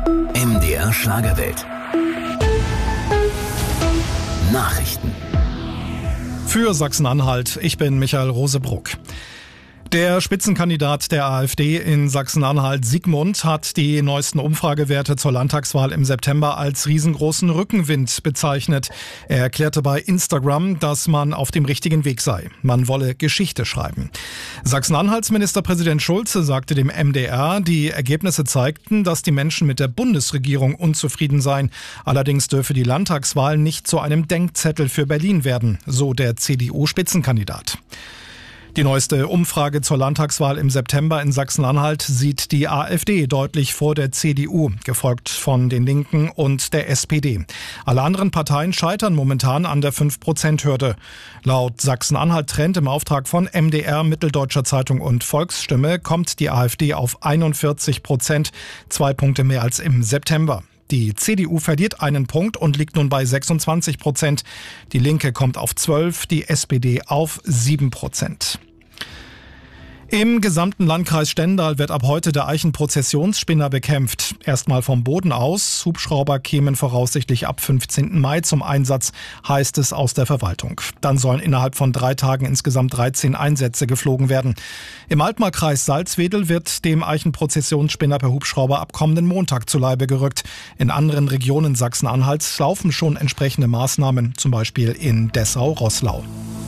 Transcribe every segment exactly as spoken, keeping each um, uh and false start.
M D R Schlagerwelt. Nachrichten. Für Sachsen-Anhalt, ich bin Michael Rosebruck. Der Spitzenkandidat der AfD in Sachsen-Anhalt, Sigmund, hat die neuesten Umfragewerte zur Landtagswahl im September als riesengroßen Rückenwind bezeichnet. Er erklärte bei Instagram, dass man auf dem richtigen Weg sei. Man wolle Geschichte schreiben. Sachsen-Anhalts Ministerpräsident Schulze sagte dem M D R, die Ergebnisse zeigten, dass die Menschen mit der Bundesregierung unzufrieden seien. Allerdings dürfe die Landtagswahl nicht zu einem Denkzettel für Berlin werden, so der C D U-Spitzenkandidat. Die neueste Umfrage zur Landtagswahl im September in Sachsen-Anhalt sieht die AfD deutlich vor der C D U, gefolgt von den Linken und der S P D. Alle anderen Parteien scheitern momentan an der fünf Prozent Hürde. Laut Sachsen-Anhalt-Trend im Auftrag von M D R, Mitteldeutscher Zeitung und Volksstimme kommt die AfD auf einundvierzig Prozent, zwei Punkte mehr als im September. Die C D U verliert einen Punkt und liegt nun bei sechsundzwanzig Prozent. Die Linke kommt auf zwölf, die S P D auf sieben Prozent. Im gesamten Landkreis Stendal wird ab heute der Eichenprozessionsspinner bekämpft. Erstmal vom Boden aus. Hubschrauber kämen voraussichtlich ab fünfzehnten Mai zum Einsatz, heißt es aus der Verwaltung. Dann sollen innerhalb von drei Tagen insgesamt dreizehn Einsätze geflogen werden. Im Altmarkkreis Salzwedel wird dem Eichenprozessionsspinner per Hubschrauber ab kommenden Montag zu Leibe gerückt. In anderen Regionen Sachsen-Anhalts laufen schon entsprechende Maßnahmen, zum Beispiel in Dessau-Roßlau.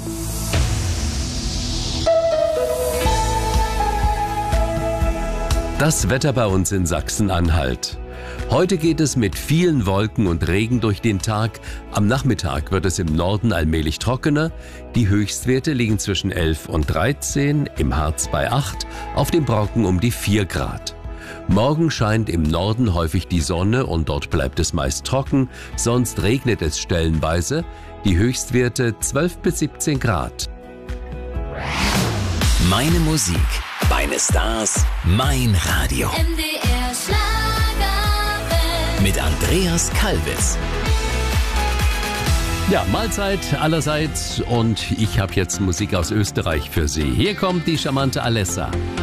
Das Wetter bei uns in Sachsen-Anhalt. Heute geht es mit vielen Wolken und Regen durch den Tag. Am Nachmittag wird es im Norden allmählich trockener. Die Höchstwerte liegen zwischen elf und dreizehn, im Harz bei acht, auf dem Brocken um die vier Grad. Morgen scheint im Norden häufig die Sonne und dort bleibt es meist trocken, sonst regnet es stellenweise. Die Höchstwerte zwölf bis siebzehn Grad. Meine Musik, meine Stars, mein Radio. M D R Schlagerwelt. Mit Andreas Kalbitz. Ja, Mahlzeit allerseits und ich habe jetzt Musik aus Österreich für Sie. Hier kommt die charmante Alessa.